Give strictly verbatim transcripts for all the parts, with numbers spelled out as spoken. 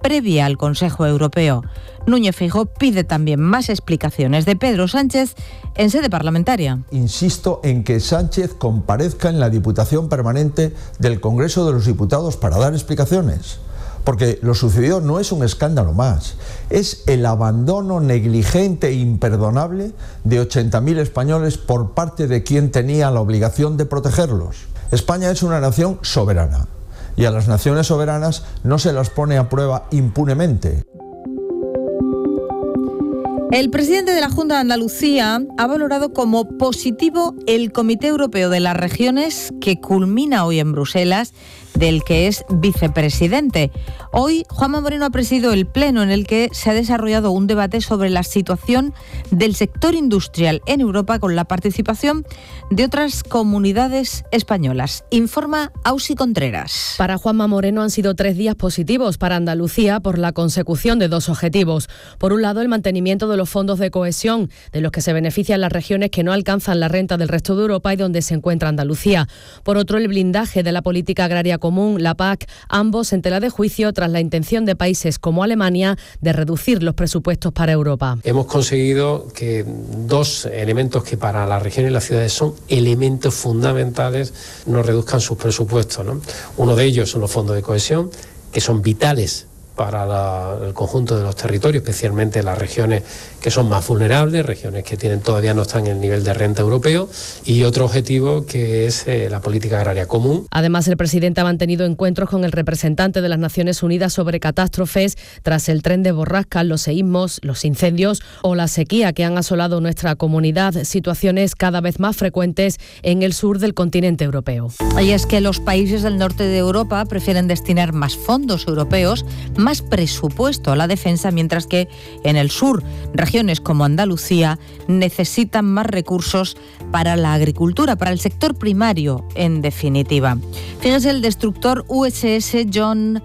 previa al Consejo Europeo. Núñez Feijóo pide también más explicaciones de Pedro Sánchez en sede parlamentaria. Insisto en que Sánchez comparezca en la Diputación Permanente del Congreso de los Diputados para dar explicaciones. Porque lo sucedido no es un escándalo más, es el abandono negligente e imperdonable de ochenta mil españoles por parte de quien tenía la obligación de protegerlos. España es una nación soberana y a las naciones soberanas no se las pone a prueba impunemente. El presidente de la Junta de Andalucía ha valorado como positivo el Comité Europeo de las Regiones que culmina hoy en Bruselas, del que es vicepresidente. Hoy, Juanma Moreno ha presidido el pleno en el que se ha desarrollado un debate sobre la situación del sector industrial en Europa con la participación de otras comunidades españolas. Informa Ausi Contreras. Para Juanma Moreno han sido tres días positivos para Andalucía por la consecución de dos objetivos. Por un lado, el mantenimiento de los fondos de cohesión, de los que se benefician las regiones que no alcanzan la renta del resto de Europa y donde se encuentra Andalucía. Por otro, el blindaje de la política agraria común, la P A C, ambos en tela de juicio tras la intención de países como Alemania de reducir los presupuestos para Europa. Hemos conseguido que dos elementos que para las regiones y las ciudades son elementos fundamentales no reduzcan sus presupuestos, ¿no? Uno de ellos son los fondos de cohesión, que son vitales para la, el conjunto de los territorios, especialmente las regiones que son más vulnerables, regiones que tienen todavía no están en el nivel de renta europeo, y otro objetivo que es eh, la política agraria común. Además, el presidente ha mantenido encuentros con el representante de las Naciones Unidas sobre catástrofes tras el tren de borrascas, los seísmos, los incendios o la sequía que han asolado nuestra comunidad, situaciones cada vez más frecuentes en el sur del continente europeo. Y es que los países del norte de Europa prefieren destinar más fondos europeos, más presupuesto a la defensa, mientras que en el sur, regiones como Andalucía necesitan más recursos para la agricultura, para el sector primario, en definitiva. Fíjese, el destructor U S S John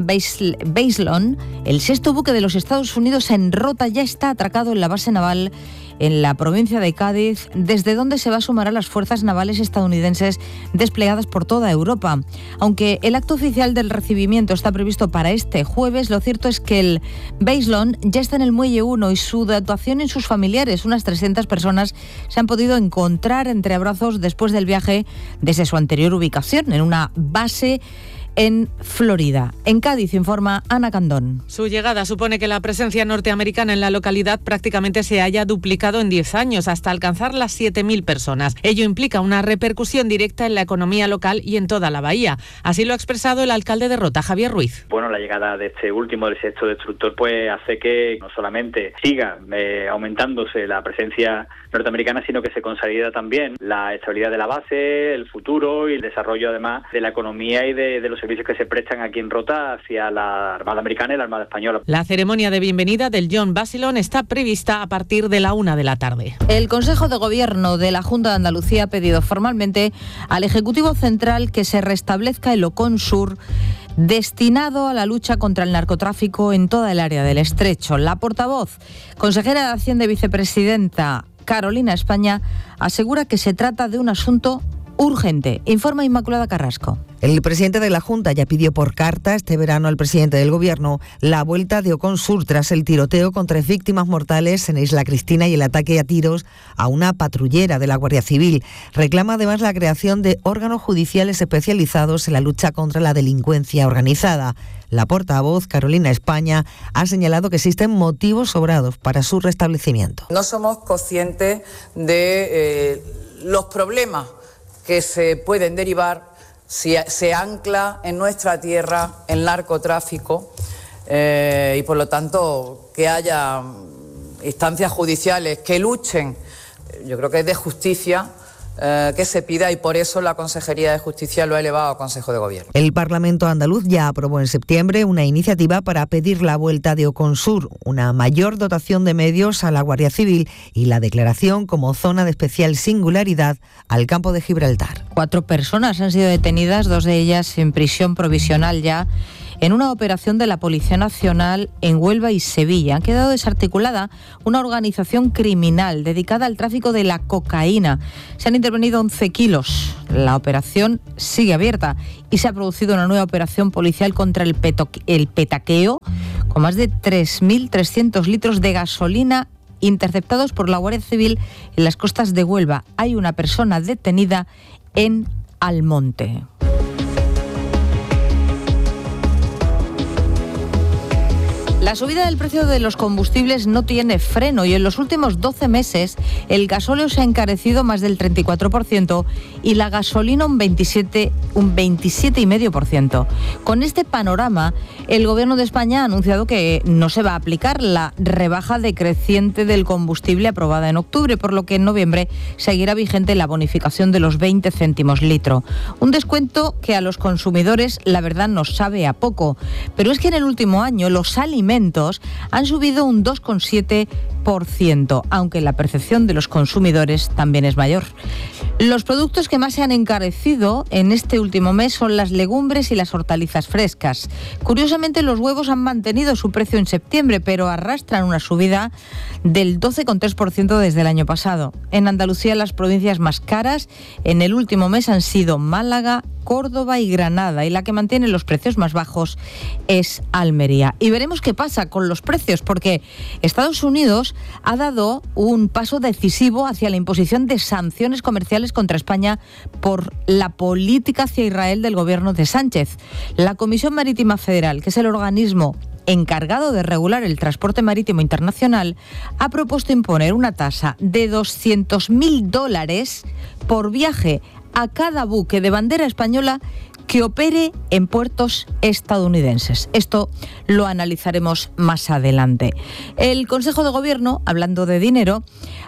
Basilone, el sexto buque de los Estados Unidos en Rota, ya está atracado en la base naval en la provincia de Cádiz, desde donde se va a sumar a las fuerzas navales estadounidenses desplegadas por toda Europa. Aunque el acto oficial del recibimiento está previsto para este jueves, lo cierto es que el Basilone ya está en el Muelle uno y su dotación en sus familiares, unas trescientas personas, se han podido encontrar entre abrazos después del viaje desde su anterior ubicación, en una base en Florida. En Cádiz informa Ana Candón. Su llegada supone que la presencia norteamericana en la localidad prácticamente se haya duplicado en diez años, hasta alcanzar las siete mil personas. Ello implica una repercusión directa en la economía local y en toda la bahía. Así lo ha expresado el alcalde de Rota, Javier Ruiz. Bueno, la llegada de este último, del sexto destructor, pues hace que no solamente siga eh, aumentándose la presencia norteamericana, sino que se consolida también la estabilidad de la base, el futuro y el desarrollo, además, de la economía y de, de los servicios que se prestan aquí en Rota hacia la Armada Americana y la Armada Española. La ceremonia de bienvenida del John Basilone está prevista a partir de la una de la tarde. El Consejo de Gobierno de la Junta de Andalucía ha pedido formalmente al Ejecutivo Central que se restablezca el OCONSUR, destinado a la lucha contra el narcotráfico en toda el área del Estrecho. La portavoz, consejera de Hacienda y vicepresidenta Carolina España, asegura que se trata de un asunto urgente. Informa Inmaculada Carrasco. El presidente de la Junta ya pidió por carta este verano al presidente del Gobierno la vuelta de OCONSUR tras el tiroteo con tres víctimas mortales en Isla Cristina y el ataque a tiros a una patrullera de la Guardia Civil. Reclama además la creación de órganos judiciales especializados en la lucha contra la delincuencia organizada. La portavoz, Carolina España, ha señalado que existen motivos sobrados para su restablecimiento. No somos conscientes de eh, los problemas que se pueden derivar si se ancla en nuestra tierra el narcotráfico eh, y por lo tanto que haya instancias judiciales que luchen, yo creo que es de justicia eh, que se pida, y por eso la Consejería de Justicia lo ha elevado al Consejo de Gobierno. El Parlamento andaluz ya aprobó en septiembre una iniciativa para pedir la vuelta de OCONSUR, una mayor dotación de medios a la Guardia Civil y la declaración como zona de especial singularidad al campo de Gibraltar. Cuatro personas han sido detenidas, dos de ellas en prisión provisional ya, en una operación de la Policía Nacional en Huelva y Sevilla. Ha quedado desarticulada una organización criminal dedicada al tráfico de la cocaína. Se han intervenido once kilos. La operación sigue abierta y se ha producido una nueva operación policial contra el, peto- el petaqueo con más de tres mil trescientos litros de gasolina interceptados por la Guardia Civil en las costas de Huelva. Hay una persona detenida en Almonte. La subida del precio de los combustibles no tiene freno y en los últimos doce meses el gasóleo se ha encarecido más del treinta y cuatro por ciento y la gasolina un veintisiete, un veintisiete coma cinco por ciento. Con este panorama, el Gobierno de España ha anunciado que no se va a aplicar la rebaja decreciente del combustible aprobada en octubre, por lo que en noviembre seguirá vigente la bonificación de los veinte céntimos litro. Un descuento que a los consumidores, la verdad, nos sabe a poco. Pero es que en el último año los alimentos han subido un dos coma siete por ciento, aunque la percepción de los consumidores también es mayor. Los productos que más se han encarecido en este último mes son las legumbres y las hortalizas frescas. Curiosamente, los huevos han mantenido su precio en septiembre, pero arrastran una subida del doce coma tres por ciento desde el año pasado. En Andalucía, las provincias más caras en el último mes han sido Málaga, Córdoba y Granada, y la que mantiene los precios más bajos es Almería. Y veremos qué pasa con los precios, porque Estados Unidos ha dado un paso decisivo hacia la imposición de sanciones comerciales contra España por la política hacia Israel del gobierno de Sánchez. La Comisión Marítima Federal, que es el organismo encargado de regular el transporte marítimo internacional, ha propuesto imponer una tasa de doscientos mil dólares por viaje a cada buque de bandera española que opere en puertos estadounidenses. Esto lo analizaremos más adelante. El Consejo de Gobierno, hablando de dinero,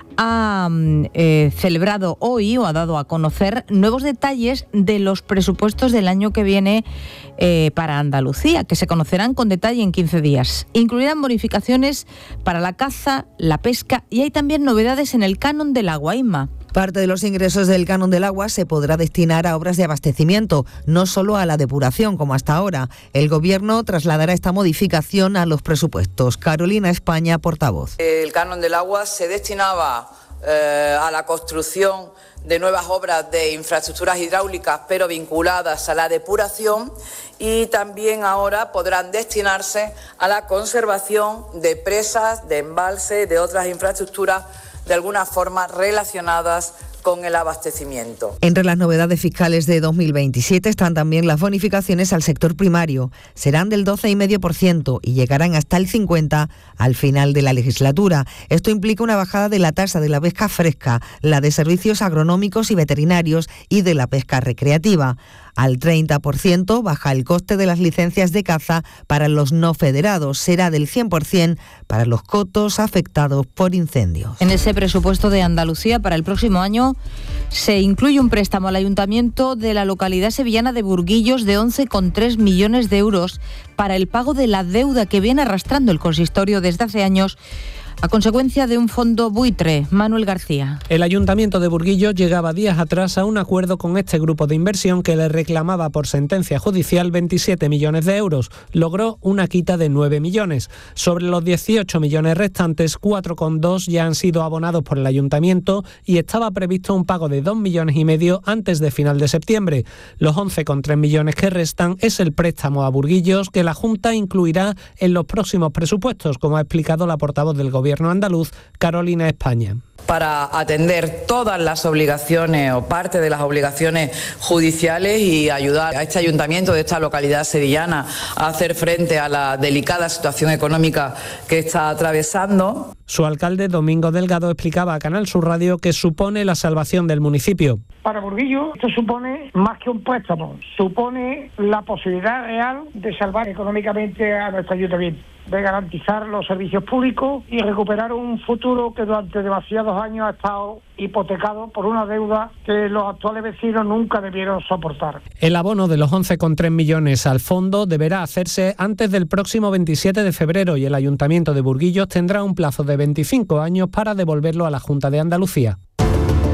ha eh, celebrado hoy o ha dado a conocer nuevos detalles de los presupuestos del año que viene eh, para Andalucía, que se conocerán con detalle en quince días. Incluirán bonificaciones para la caza, la pesca y hay también novedades en el canon del agua. Inma. Parte de los ingresos del canon del agua se podrá destinar a obras de abastecimiento, no solo a la depuración como hasta ahora. El Gobierno trasladará esta modificación a los presupuestos. Carolina España, portavoz. El canon del agua se destinaba eh, a la construcción de nuevas obras de infraestructuras hidráulicas, pero vinculadas a la depuración, y también ahora podrán destinarse a la conservación de presas, de embalses, de otras infraestructuras de alguna forma relacionadas con el abastecimiento. Entre las novedades fiscales de dos mil veintisiete están también las bonificaciones al sector primario. Serán del doce coma cinco por ciento y llegarán hasta el cincuenta por ciento al final de la legislatura. Esto implica una bajada de la tasa de la pesca fresca, la de servicios agronómicos y veterinarios y de la pesca recreativa. Al treinta por ciento baja el coste de las licencias de caza para los no federados. Será del cien por ciento para los cotos afectados por incendios. En ese presupuesto de Andalucía para el próximo año se incluye un préstamo al ayuntamiento de la localidad sevillana de Burguillos de once coma tres millones de euros para el pago de la deuda que viene arrastrando el consistorio desde hace años a consecuencia de un fondo buitre. Manuel García. El Ayuntamiento de Burguillos llegaba días atrás a un acuerdo con este grupo de inversión que le reclamaba por sentencia judicial veintisiete millones de euros. Logró una quita de nueve millones. Sobre los dieciocho millones restantes, cuatro coma dos ya han sido abonados por el Ayuntamiento y estaba previsto un pago de dos millones y medio antes de final de septiembre. Los once coma tres millones que restan es el préstamo a Burguillos que la Junta incluirá en los próximos presupuestos, como ha explicado la portavoz del Gobierno andaluz, Carolina España. Para atender todas las obligaciones o parte de las obligaciones judiciales y ayudar a este ayuntamiento de esta localidad sevillana a hacer frente a la delicada situación económica que está atravesando. Su alcalde, Domingo Delgado, explicaba a Canal Sur Radio que supone la salvación del municipio. Para Burguillos esto supone más que un préstamo, supone la posibilidad real de salvar económicamente a nuestro ayuntamiento, de garantizar los servicios públicos y recuperar un futuro que durante demasiados años ha estado hipotecado por una deuda que los actuales vecinos nunca debieron soportar. El abono de los once coma tres millones al fondo deberá hacerse antes del próximo veintisiete de febrero y el Ayuntamiento de Burguillos tendrá un plazo de veinticinco años para devolverlo a la Junta de Andalucía.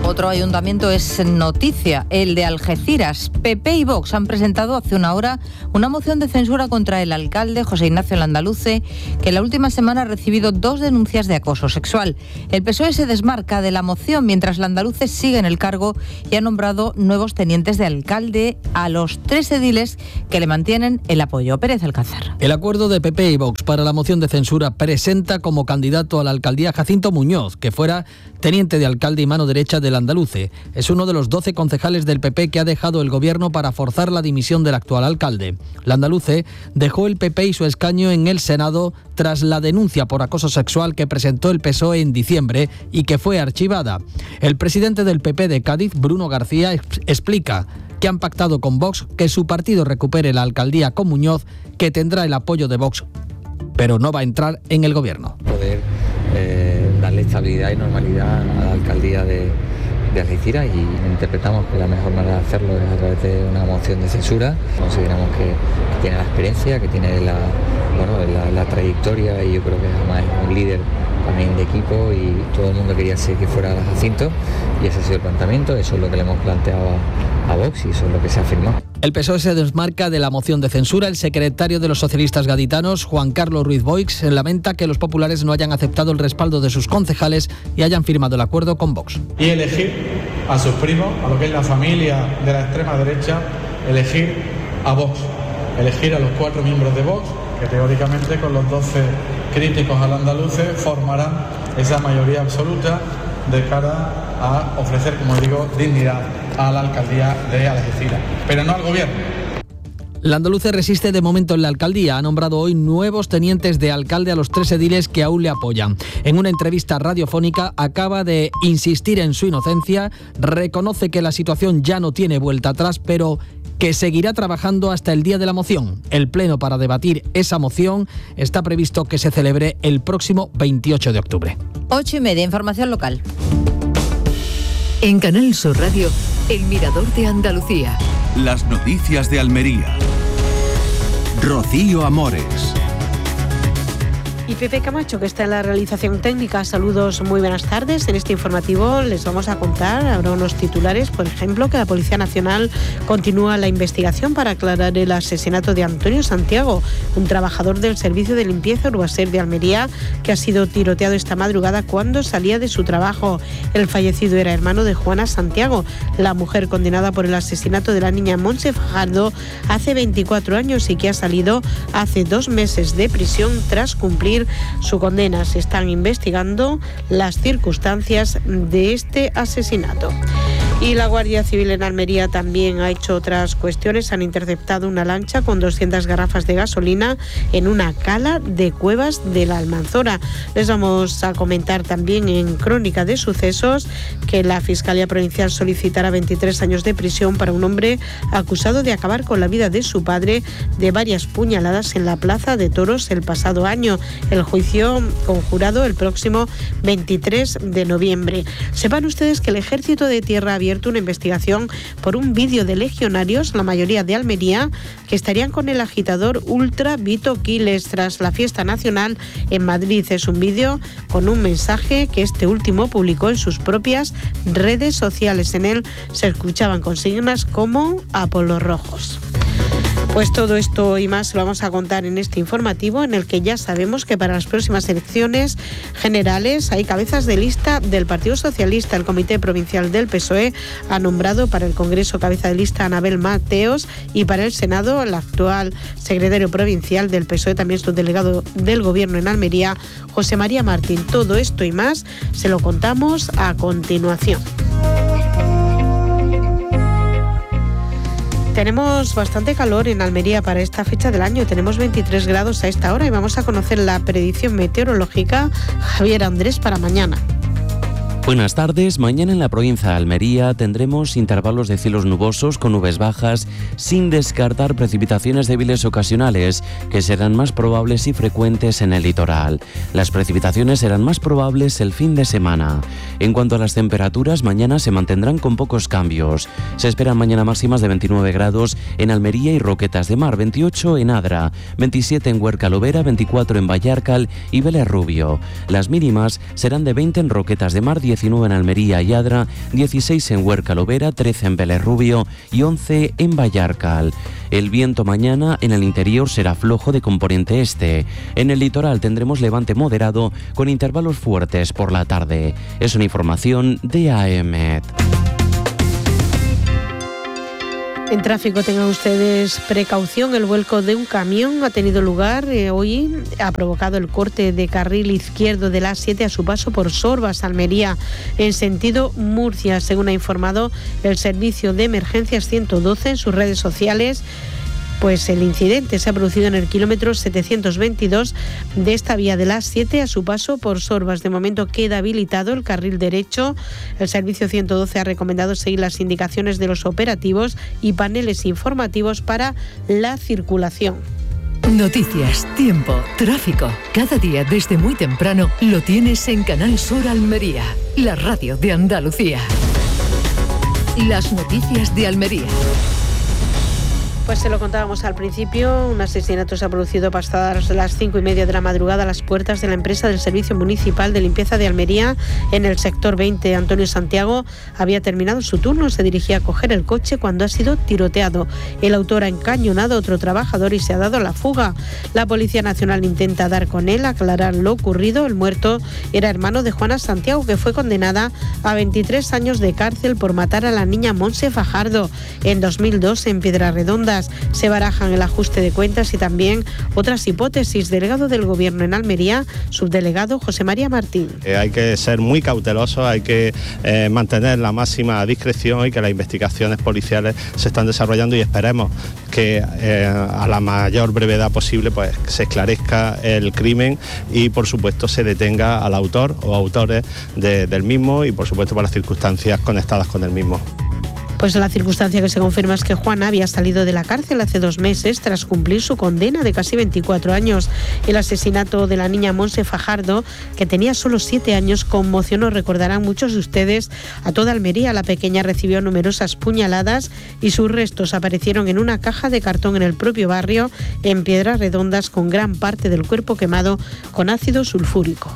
Otro ayuntamiento es noticia, el de Algeciras. P P y Vox han presentado hace una hora una moción de censura contra el alcalde José Ignacio Landaluce, que en la última semana ha recibido dos denuncias de acoso sexual. El P S O E se desmarca de la moción mientras Landaluce sigue en el cargo y ha nombrado nuevos tenientes de alcalde a los tres ediles que le mantienen el apoyo. Pérez Alcázar. El acuerdo de P P y Vox para la moción de censura presenta como candidato a la alcaldía Jacinto Muñoz, que fuera teniente de alcalde y mano derecha del Landaluce. Es uno de los doce concejales del P P que ha dejado el gobierno para forzar la dimisión del actual alcalde. Landaluce dejó el P P y su escaño en el Senado tras la denuncia por acoso sexual que presentó el P S O E en diciembre y que fue archivada. El presidente del P P de Cádiz, Bruno García, explica que han pactado con Vox que su partido recupere la alcaldía con Muñoz, que tendrá el apoyo de Vox, pero no va a entrar en el gobierno. Poder eh, darle estabilidad y normalidad a la alcaldía de, de Algeciras, y interpretamos que la mejor manera de hacerlo es a través de una moción de censura. Consideramos que, que tiene la experiencia, que tiene la, bueno, la, la trayectoria, y yo creo que además es un líder también de equipo, y todo el mundo quería ser que fuera Jacinto, y ese ha sido el planteamiento. Eso es lo que le hemos planteado a, a Vox, y eso es lo que se ha firmado. El P S O E se desmarca de la moción de censura. El secretario de los socialistas gaditanos, Juan Carlos Ruiz Boix, lamenta que los populares no hayan aceptado el respaldo de sus concejales y hayan firmado el acuerdo con Vox. Y elegir a sus primos, a lo que es la familia de la extrema derecha, elegir a Vox, elegir a los cuatro miembros de Vox, que teóricamente con los doce críticos al andaluce formarán esa mayoría absoluta de cara a ofrecer, como digo, dignidad a la alcaldía de Algeciras, pero no al gobierno. Landaluce resiste de momento en la alcaldía. Ha nombrado hoy nuevos tenientes de alcalde a los tres ediles que aún le apoyan. En una entrevista radiofónica acaba de insistir en su inocencia, reconoce que la situación ya no tiene vuelta atrás, pero que seguirá trabajando hasta el día de la moción. El pleno para debatir esa moción está previsto que se celebre el próximo veintiocho de octubre. Ocho y media, información local. En Canal Sur Radio, El Mirador de Andalucía. Las noticias de Almería. Rocío Amores. Y Pepe Camacho, que está en la realización técnica. Saludos, muy buenas tardes. En este informativo les vamos a contar, habrá unos titulares, por ejemplo, que la Policía Nacional continúa la investigación para aclarar el asesinato de Antonio Santiago, un trabajador del servicio de limpieza Urbaser de Almería, que ha sido tiroteado esta madrugada cuando salía de su trabajo. El fallecido era hermano de Juana Santiago, la mujer condenada por el asesinato de la niña Montse Fajardo hace veinticuatro años y que ha salido hace dos meses de prisión tras cumplir su condena. Se están investigando las circunstancias de este asesinato. Y la Guardia Civil en Almería también ha hecho otras cuestiones. Han interceptado una lancha con doscientas garrafas de gasolina en una cala de Cuevas de la Almanzora. Les vamos a comentar también en Crónica de Sucesos que la Fiscalía Provincial solicitará veintitrés años de prisión para un hombre acusado de acabar con la vida de su padre de varias puñaladas en la Plaza de Toros el pasado año. El juicio conjurado el próximo veintitrés de noviembre. Sepan ustedes que el Ejército de Tierra ha abierto una investigación por un vídeo de legionarios, la mayoría de Almería, que estarían con el agitador ultra Vito Quiles tras la fiesta nacional en Madrid. Es un vídeo con un mensaje que este último publicó en sus propias redes sociales. En él se escuchaban consignas como Apolos Rojos. Pues todo esto y más lo vamos a contar en este informativo, en el que ya sabemos que para las próximas elecciones generales hay cabezas de lista del Partido Socialista. El Comité Provincial del P S O E ha nombrado para el Congreso cabeza de lista a Anabel Mateos, y para el Senado el actual secretario provincial del P S O E, también subdelegado del Gobierno en Almería, José María Martín. Todo esto y más se lo contamos a continuación. Tenemos bastante calor en Almería para esta fecha del año. Tenemos veintitrés grados a esta hora y vamos a conocer la predicción meteorológica. Javier Andrés para mañana. Buenas tardes. Mañana en la provincia de Almería tendremos intervalos de cielos nubosos con nubes bajas, sin descartar precipitaciones débiles ocasionales, que serán más probables y frecuentes en el litoral. Las precipitaciones serán más probables el fin de semana. En cuanto a las temperaturas, mañana se mantendrán con pocos cambios. Se esperan mañana máximas de veintinueve grados en Almería y Roquetas de Mar, veintiocho en Adra, veintisiete en Huerca Lovera, veinticuatro en Vallarcal y Vélez Rubio. Las mínimas serán de veinte en Roquetas de Mar, diecinueve diecinueve en Almería y Adra, dieciséis en Huerca Lovera, trece en Vélez Rubio y once en Vallarcal. El viento mañana en el interior será flojo de componente este. En el litoral tendremos levante moderado con intervalos fuertes por la tarde. Es una información de A E M E T. En tráfico tengan ustedes precaución, el vuelco de un camión ha tenido lugar eh, hoy, ha provocado el corte de carril izquierdo de la A siete a su paso por Sorbas, Almería, en sentido Murcia, según ha informado el Servicio de Emergencias ciento doce en sus redes sociales. Pues el incidente se ha producido en el kilómetro setecientos veintidós de esta vía de la A siete a su paso por Sorbas. De momento queda habilitado el carril derecho. El Servicio ciento doce ha recomendado seguir las indicaciones de los operativos y paneles informativos para la circulación. Noticias, tiempo, tráfico. Cada día desde muy temprano lo tienes en Canal Sur Almería, la radio de Andalucía. Las noticias de Almería. Pues se lo contábamos al principio, un asesinato se ha producido pasadas las cinco y media de la madrugada a las puertas de la empresa del Servicio Municipal de Limpieza de Almería en el sector veinte. Antonio Santiago había terminado su turno, se dirigía a coger el coche cuando ha sido tiroteado. El autor ha encañonado a otro trabajador y se ha dado a la fuga. La Policía Nacional intenta dar con él, aclarar lo ocurrido. El muerto era hermano de Juana Santiago, que fue condenada a veintitrés años de cárcel por matar a la niña Montse Fajardo en dos mil dos en Piedras-Redondas. Se barajan el ajuste de cuentas y también otras hipótesis. Delegado del Gobierno en Almería, subdelegado José María Martín. Eh, hay que ser muy cautelosos, hay que eh, mantener la máxima discreción y que las investigaciones policiales se están desarrollando y esperemos que eh, a la mayor brevedad posible pues se esclarezca el crimen y por supuesto se detenga al autor o autores de, del mismo y por supuesto por las circunstancias conectadas con el mismo. Pues la circunstancia que se confirma es que Juana había salido de la cárcel hace dos meses tras cumplir su condena de casi veinticuatro años. El asesinato de la niña Montse Fajardo, que tenía solo siete años, conmocionó, recordarán muchos de ustedes, a toda Almería. La pequeña recibió numerosas puñaladas y sus restos aparecieron en una caja de cartón en el propio barrio, en Piedras-Redondas, con gran parte del cuerpo quemado con ácido sulfúrico.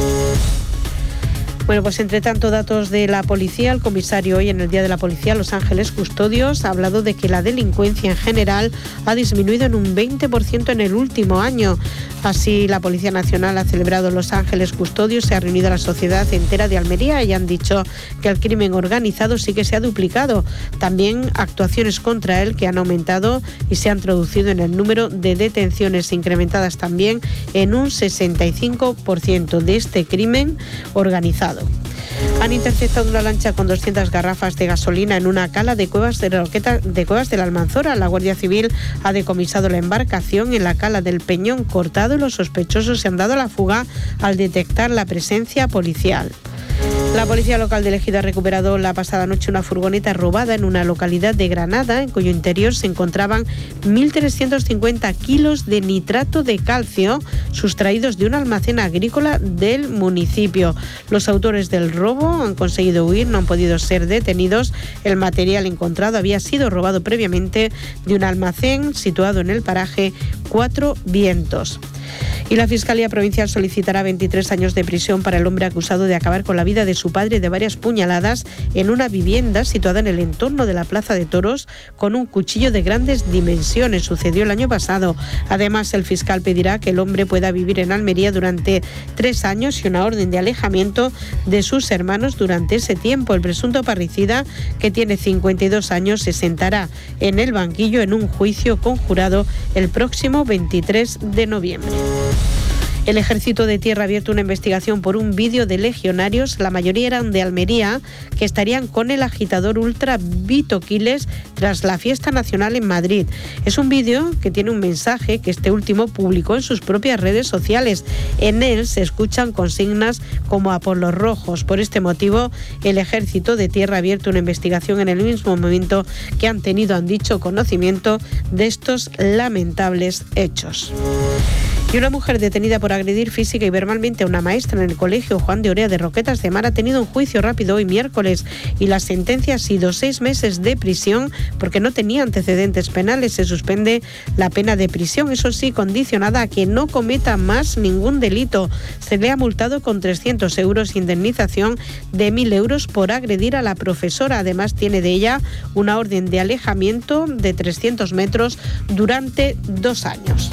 Bueno, pues entre tanto, datos de la policía. El comisario hoy en el Día de la Policía, Los Ángeles Custodios, ha hablado de que la delincuencia en general ha disminuido en un veinte por ciento en el último año. Así, la Policía Nacional ha celebrado Los Ángeles Custodios, se ha reunido a la sociedad entera de Almería y han dicho que el crimen organizado sí que se ha duplicado. También actuaciones contra él que han aumentado y se han traducido en el número de detenciones incrementadas también en un sesenta y cinco por ciento de este crimen organizado. Han interceptado una lancha con doscientas garrafas de gasolina en una cala de Cuevas de, Roqueta, de Cuevas de la Almanzora. La Guardia Civil ha decomisado la embarcación en la cala del Peñón Cortado y los sospechosos se han dado a la fuga al detectar la presencia policial. La policía local de Ejido ha recuperado la pasada noche una furgoneta robada en una localidad de Granada, en cuyo interior se encontraban mil trescientos cincuenta kilos de nitrato de calcio sustraídos de un almacén agrícola del municipio. Los autores del robo han conseguido huir, no han podido ser detenidos. El material encontrado había sido robado previamente de un almacén situado en el paraje Cuatro Vientos. Y la Fiscalía Provincial solicitará veintitrés años de prisión para el hombre acusado de acabar con la vida de su padre de varias puñaladas en una vivienda situada en el entorno de la Plaza de Toros con un cuchillo de grandes dimensiones. Sucedió el año pasado. Además, el fiscal pedirá que el hombre pueda vivir en Almería durante tres años y una orden de alejamiento de sus hermanos durante ese tiempo. El presunto parricida, que tiene cincuenta y dos años, se sentará en el banquillo en un juicio conjurado el próximo veintitrés de noviembre. El Ejército de Tierra ha abierto una investigación por un vídeo de legionarios, la mayoría eran de Almería, que estarían con el agitador ultra Vito Quiles tras la fiesta nacional en Madrid. Es un vídeo que tiene un mensaje que este último publicó en sus propias redes sociales. En él se escuchan consignas como a por los rojos. Por este motivo, el Ejército de Tierra ha abierto una investigación en el mismo momento que han tenido, han dicho, conocimiento de estos lamentables hechos. Y una mujer detenida por agredir física y verbalmente a una maestra en el colegio Juan de Orea de Roquetas de Mar ha tenido un juicio rápido hoy miércoles y la sentencia ha sido seis meses de prisión porque no tenía antecedentes penales. Se suspende la pena de prisión, eso sí, condicionada a que no cometa más ningún delito. Se le ha multado con trescientos euros y indemnización de mil euros por agredir a la profesora. Además, tiene de ella una orden de alejamiento de trescientos metros durante dos años.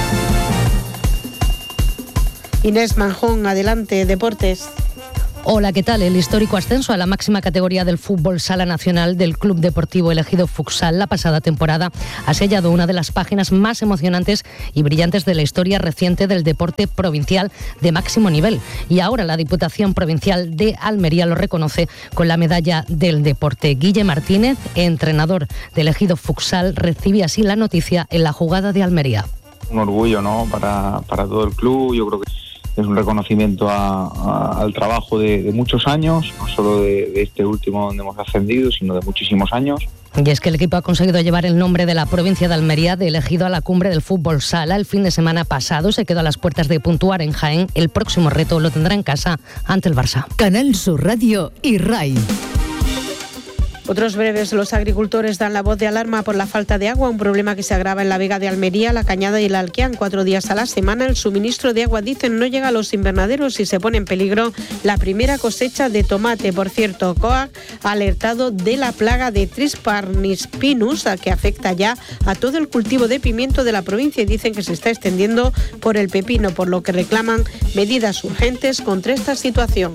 Inés Manjón, adelante, deportes. Hola, ¿qué tal? El histórico ascenso a la máxima categoría del fútbol sala nacional del Club Deportivo Elegido Futsal la pasada temporada ha sellado una de las páginas más emocionantes y brillantes de la historia reciente del deporte provincial de máximo nivel. Y ahora la Diputación Provincial de Almería lo reconoce con la medalla del deporte. Guille Martínez, entrenador de Elegido Futsal, recibe así la noticia en la jugada de Almería. Un orgullo, ¿no?, para, para todo el club. Yo creo que es un reconocimiento a, a, al trabajo de, de muchos años, no solo de, de este último donde hemos ascendido, sino de muchísimos años. Y es que el equipo ha conseguido llevar el nombre de la provincia de Almería de Elegido a la cumbre del fútbol sala. El fin de semana pasado se quedó a las puertas de puntuar en Jaén. El próximo reto lo tendrá en casa ante el Barça. Canal Sur Radio y R A I. Otros breves, los agricultores dan la voz de alarma por la falta de agua, un problema que se agrava en la Vega de Almería, La Cañada y el Alquián. Cuatro días a la semana el suministro de agua, dicen, no llega a los invernaderos y se pone en peligro la primera cosecha de tomate. Por cierto, COAG ha alertado de la plaga de Trisparnispinus, que afecta ya a todo el cultivo de pimiento de la provincia y dicen que se está extendiendo por el pepino, por lo que reclaman medidas urgentes contra esta situación.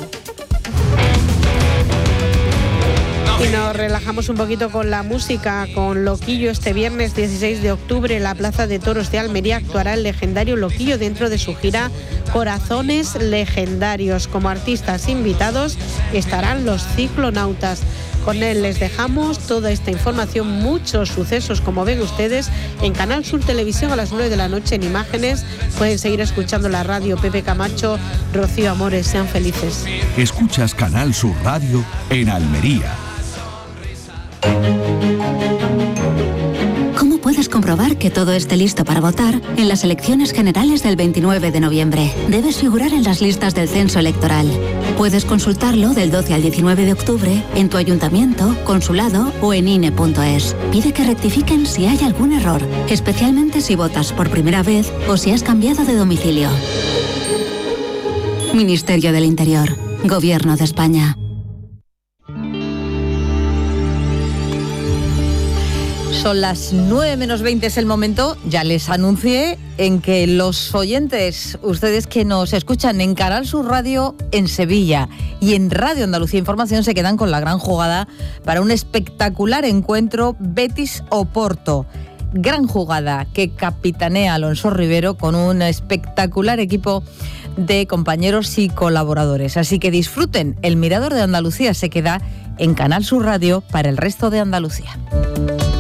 Y nos relajamos un poquito con la música, con Loquillo. Este viernes dieciséis de octubre en la Plaza de Toros de Almería actuará el legendario Loquillo dentro de su gira Corazones Legendarios. Como artistas invitados estarán los Ciclonautas. Con él les dejamos toda esta información, muchos sucesos, como ven ustedes, en Canal Sur Televisión a las nueve de la noche en imágenes. Pueden seguir escuchando la radio. Pepe Camacho, Rocío Amores, sean felices. Escuchas Canal Sur Radio en Almería. ¿Cómo puedes comprobar que todo esté listo para votar en las elecciones generales del veintinueve de noviembre? Debes figurar en las listas del censo electoral. Puedes consultarlo del doce al diecinueve de octubre en tu ayuntamiento, consulado o en I N E punto es. Pide que rectifiquen si hay algún error, especialmente si votas por primera vez o si has cambiado de domicilio. Ministerio del Interior, Gobierno de España. Son las nueve menos veinte, es el momento, ya les anuncié, en que los oyentes, ustedes que nos escuchan en Canal Sur Radio en Sevilla y en Radio Andalucía Información, se quedan con la gran jugada para un espectacular encuentro Betis-Oporto. Gran jugada que capitanea Alonso Rivero con un espectacular equipo de compañeros y colaboradores. Así que disfruten, el Mirador de Andalucía se queda en Canal Sur Radio para el resto de Andalucía.